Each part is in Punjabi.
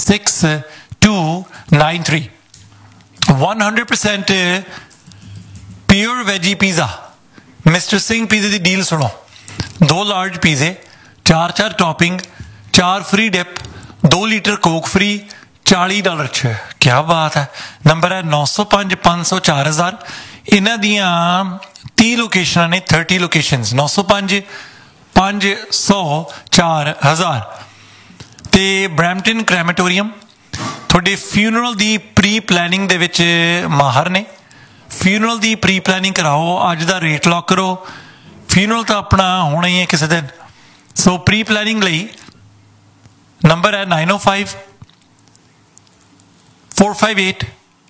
6293. 100% pure veggie pizza mister Singh पिज़्ज़े की डील सुनो 2 large पिज़्ज़े 4 topping 4 free dip 2 litre Coke free $40 च क्या बात है। नंबर है 905 500 4000 इन्हां दियां 30 लोकेशनां ने 30 लोकेशनस 905 500 4000 ते ब्रैम्पटन क्रेमेटोरियम ਤੁਹਾਡੇ ਫਿਊਨਰਲ ਦੀ ਪ੍ਰੀ ਪਲੈਨਿੰਗ ਦੇ ਵਿੱਚ ਮਾਹਰ ਨੇ। ਫਿਊਨਰਲ ਦੀ ਪ੍ਰੀ ਪਲੈਨਿੰਗ ਕਰਾਓ ਅੱਜ ਦਾ ਰੇਟ ਲੌਕ ਕਰੋ। ਫਿਊਨਰਲ ਤਾਂ ਆਪਣਾ ਹੋਣਾ ਹੀ ਹੈ ਕਿਸੇ ਦਿਨ ਸੋ ਪ੍ਰੀ ਪਲੈਨਿੰਗ ਲਈ ਨੰਬਰ ਹੈ 905 458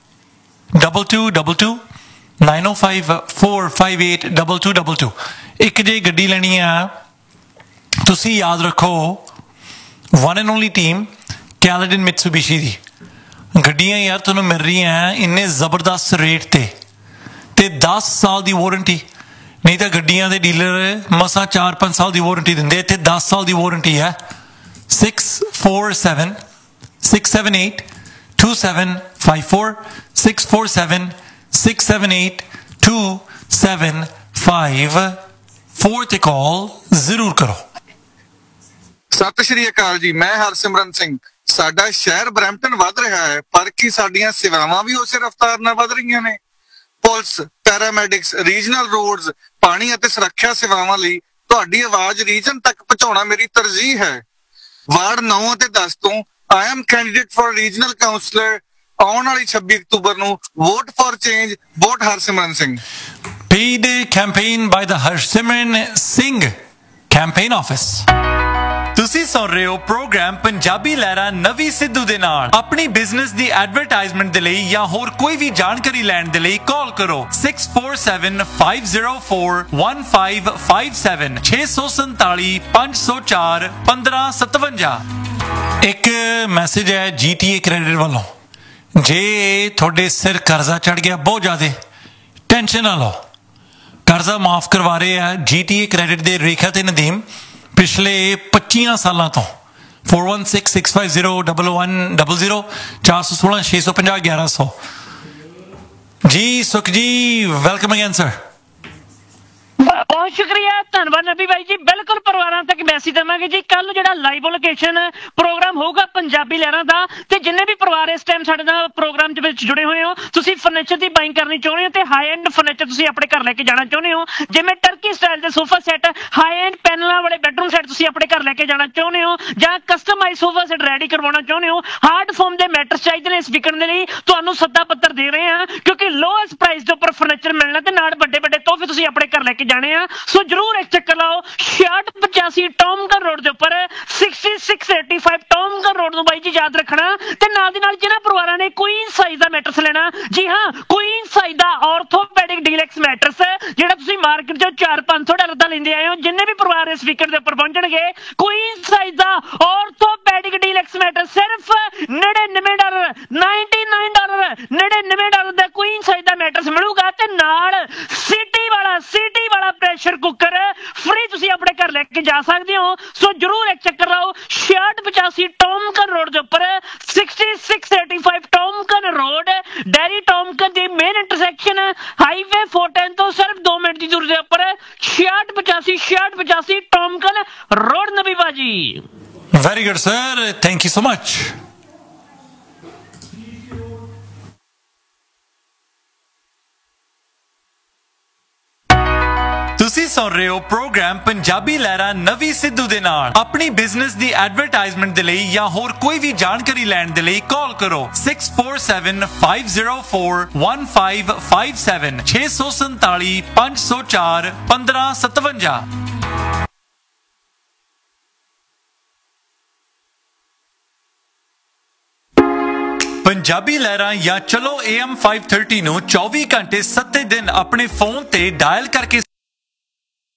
2222 905 458 2222 ਇੱਕ ਜੇ ਗੱਡੀ ਲੈਣੀ ਆ ਤੁਸੀਂ ਯਾਦ ਰੱਖੋ one and only team Caledon ਮਿਟਸੂਬਿਸ਼ੀ ਦੀ ਗੱਡੀਆਂ ਯਾਰ ਤੁਹਾਨੂੰ ਮਿਲ ਰਹੀਆਂ ਇੰਨੇ ਜ਼ਬਰਦਸਤ ਰੇਟ ਤੇ 10 ਸਾਲ ਦੀ ਵਾਰੰਟੀ ਨਹੀਂ ਤਾਂ ਗੱਡੀਆਂ ਦੇ ਡੀਲਰ ਮਸਾਂ 4-5 ਸਾਲ ਦੀ ਵਾਰੰਟੀ ਦਿੰਦੇ ਇੱਥੇ 10 ਸਾਲ ਦੀ ਵਾਰੰਟੀ ਹੈ 647 678 2754 647 678 2754 ਤੇ ਕਾਲ ਜ਼ਰੂਰ ਕਰੋ। ਸਤਿ ਸ਼੍ਰੀ ਅਕਾਲ ਜੀ, ਮੈਂ ਹਰਸਿਮਰਨ ਸਿੰਘ। ਸਾਡਾ ਸ਼ਹਿਰ ਬਰੈਂਪਟਨ ਵੱਧ ਰਿਹਾ ਹੈ ਪਰ ਕੀ ਸਾਡੀਆਂ ਸੇਵਾਵਾਂ ਵੀ ਉਸੇ ਰਫ਼ਤਾਰ ਨਾਲ ਵੱਧ ਰਹੀਆਂ ਨੇ? ਪੁਲਿਸ, ਪੈਰਾਮੈਡਿਕਸ, ਰੀਜਨਲ ਰੋਡਸ, ਪਾਣੀ ਅਤੇ ਸੁਰੱਖਿਆ ਸੇਵਾਵਾਂ ਲਈ ਤੁਹਾਡੀ ਆਵਾਜ਼ ਰੀਜਨ ਤੱਕ ਪਹੁੰਚਾਉਣਾ ਮੇਰੀ ਤਰਜੀਹ ਹੈ। ਵਾਰਡ 9 ਅਤੇ 10 ਤੋਂ I am candidate for regional councillor. ਆਉਣ ਵਾਲੀ 26 ਅਕਤੂਬਰ ਨੂੰ vote for change, vote Harsimran Singh. Paid campaign by the Harsimran Singh campaign office। ਤੁਸੀਂ ਸੁਣ ਰਹੇ ਹੋ ਪ੍ਰੋਗਰਾਮ ਪੰਜਾਬੀ ਲਹਿਰਾਂ ਨਵੀਂ ਸਿੱਧੂ ਦੇ ਨਾਲ। ਆਪਣੀ ਬਿਜ਼ਨਸ ਦੀ ਐਡਵਰਟਾਈਜ਼ਮੈਂਟ ਦੇ ਲਈ ਜਾਂ ਹੋਰ ਕੋਈ ਵੀ ਜਾਣਕਾਰੀ ਲੈਣ ਦੇ ਲਈ ਕਾਲ ਕਰੋ 6475041557 647 504 1557। ਇੱਕ ਮੈਸੇਜ ਹੈ GTA ਕ੍ਰੈਡਿਟ ਵੱਲੋਂ। ਜੇ ਤੁਹਾਡੇ ਸਿਰ ਕਰਜ਼ਾ ਚੜ ਗਿਆ ਬਹੁਤ ਜ਼ਿਆਦਾ ਟੈਨਸ਼ਨ ਨਾ ਲਓ, ਕਰਜ਼ਾ ਮਾਫ ਕਰਵਾ ਰਹੇ ਆ GTA ਕ੍ਰੈਡਿਟ ਦੇ ਰੇਖਾ ਤੇ ਨਦੀਮ ਪਿਛਲੇ 25 ਸਾਲਾਂ ਤੋਂ 4166501100 416 650 1100। ਜੀ ਸੁਖ ਜੀ, ਵੈਲਕਮ ਅਗੇਨ ਸਰ। ਬਹੁਤ ਸ਼ੁਕਰੀਆ, ਧੰਨਵਾਦ ਨਬੀ ਬਾਈ ਜੀ। ਬਿਲਕੁਲ ਪਰਿਵਾਰਾਂ ਤੱਕ ਮੈਸੇਜ ਦੇਵਾਂਗੇ ਜੀ। ਕੱਲ ਨੂੰ ਜਿਹੜਾ ਲਾਈਵ ਲੋਕੇਸ਼ਨ ਪ੍ਰੋਗਰਾਮ ਹੋਊਗਾ ਪੰਜਾਬੀ ਲਹਿਰਾਂ ਦਾ, ਤੇ ਜਿੰਨੇ ਵੀ ਪਰਿਵਾਰ ਇਸ ਟਾਈਮ ਸਾਡੇ ਨਾਲ ਪ੍ਰੋਗਰਾਮ ਦੇ ਵਿੱਚ ਜੁੜੇ ਹੋਏ ਹੋ, ਤੁਸੀਂ ਫਰਨੀਚਰ ਦੀ ਬਾਇੰਗ ਕਰਨੀ ਚਾਹੁੰਦੇ ਹੋ ਤੇ ਹਾਈ ਐਂਡ ਫਰਨੀਚਰ ਤੁਸੀਂ ਆਪਣੇ ਘਰ ਲੈ ਕੇ ਜਾਣਾ ਚਾਹੁੰਦੇ ਹੋ, ਜਿਵੇਂ ਟਰਕੀ ਸਟਾਈਲ ਦੇ ਸੋਫਾ ਸੈੱਟ, ਹਾਈ ਐਂਡ ਪੈਨਲਾਂ ਵਾਲੇ ਬੈਡਰੂਮ ਸੈੱਟ ਤੁਸੀਂ ਆਪਣੇ ਘਰ ਲੈ ਕੇ ਜਾਣਾ ਚਾਹੁੰਦੇ ਹੋ, ਜਾਂ ਕਸਟਮਾਈਜ਼ ਸੋਫਾ ਸੈੱਟ ਰੈਡੀ ਕਰਵਾਉਣਾ ਚਾਹੁੰਦੇ ਹੋ, ਹਾਰਡ ਫੋਮ ਦੇ ਮੈਟਰਸ ਚਾਹੀਦੇ ਨੇ ਇਸ ਵਿਕਣ ਦੇ ਲਈ, ਤੁਹਾਨੂੰ ਸੱਦਾ ਪੱਤਰ ਦੇ ਰਹੇ ਹਾਂ ਕਿਉਂਕਿ ਲੋਐਸਟ ਪ੍ਰਾਈਸ ਦੇ ਉੱਪਰ ਫਰਨੀਚਰ ਮਿਲਣਾ ਤੇ ਨਾਲ ਵੱਡੇ ਵੱਡੇ ਤੋਹਫੇ ਤੁਸੀਂ ਆਪਣੇ ਘਰ ਲੈ ਕੇ ਜਾਣੇ ਆ। ਸੋ ਜਰੂਰ ਇੱਕ ਚੱਕਰ ਲਾਓ 6685 ਟੌਮਗਨ ਰੋਡ ਦੇ ਉੱਪਰ 6685 ਟੌਮਗਨ ਰੋਡ ਨੂੰ ਬਾਈ ਜੀ ਯਾਦ ਰੱਖਣਾ। ਤੇ ਨਾਲ ਦੀ ਨਾਲ ਜਿਹਨਾਂ ਪਰਿਵਾਰਾਂ ਨੇ ਕੁਈਨ ਸਾਈਜ਼ ਦਾ ਮੈਟਰਸ ਲੈਣਾ, ਜੀ ਹਾਂ ਕੁਈਨ ਸਾਈਜ਼ ਦਾ ਆਰਥੋਪੈਡਿਕ ਡੀਲੈਕਸ ਮੈਟਰਸ ਜਿਹੜਾ ਤੁਸੀਂ ਮਾਰਕੀਟ ਚੋਂ $400-500 ਦਾ ਲੈਂਦੇ ਆਏ ਹੋ, ਜਿੰਨੇ ਵੀ ਪਰਿਵਾਰ ਇਸ ਵੀਕਐਂਡ ਦੇ ਉੱਪਰ ਪਹੁੰਚਣਗੇ ਕੁਈਨ ਸਾਈਜ਼ ਦਾ ਆਰਥੋਪੈਡਿਕ ਡੀਲੈਕਸ ਮੈਟਰਸ ਸਿਰਫ $99 $99 ਦਾ ਕੁਈਨ ਸਾਈਜ਼ ਦਾ ਮੈਟਰਸ ਮਿਲੂਗਾ ਤੇ ਨਾਲ ਸਿਟੀ ਵਾਲਾ ਪ੍ਰੈਸ਼ਰ ਕੁੱਕਰ ਫ੍ਰੀ ਤੁਸੀਂ ਆਪਣੇ ਘਰ ਲੈ ਕੇ ਜਾ ਸਕਦੇ ਹੋ। ਸੋ ਜਰੂਰ ਇੱਕ ਚੱਕਰ ਲਾਓ 6685 ਟੌਮਕਨ ਰੋਡ ਦੇ ਉੱਪਰ 6685 ਟੌਮਕਨ ਰੋਡ, ਡੈਰੀ ਟੌਮਕਨ ਦੀ ਮੇਨ ਇੰਟਰਸੈਕਸ਼ਨ ਹਾਈਵੇ 410 ਤੋਂ ਸਿਰਫ 2 ਮਿੰਟ ਦੀ ਦੂਰੀ ਦੇ ਉੱਪਰ 6685 ਟੌਮਕਨ ਰੋਡ ਨਬੀ ਬਾਜੀ। Very good sir, thank you so much. ਤੁਸੀਂ ਸੁਣ ਰਹੇ ਹੋ ਪ੍ਰੋਗਰਾਮ ਪੰਜਾਬੀ ਲਹਿਰਾਂ ਨਵੀਂ ਸਿੱਧੂ ਦੇ ਨਾਲ। ਆਪਣੀ ਬਿਜ਼ਨਸ ਦੀ ਐਡਵਰਟਾਈਜ਼ਮੈਂਟ ਦੇ ਲਈ ਜਾਂ ਹੋਰ ਕੋਈ ਵੀ ਜਾਣਕਾਰੀ ਲੈਣ ਦੇ ਲਈ ਕਾਲ ਕਰੋ 6475041557 647 504 1557। ਪੰਜਾਬੀ ਲਹਿਰਾਂ ਜਾਂ ਚਲੋ AM 530 ਨੂੰ 24 ਘੰਟੇ 7 ਦਿਨ ਆਪਣੇ ਫੋਨ ਤੇ ਡਾਇਲ ਕਰਕੇ